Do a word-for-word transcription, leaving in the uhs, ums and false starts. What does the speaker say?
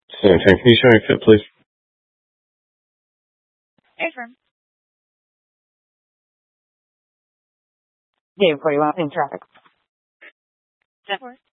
Same thing. Can you show me fit, please? Affirm. Dave, what do you want in traffic? ten four.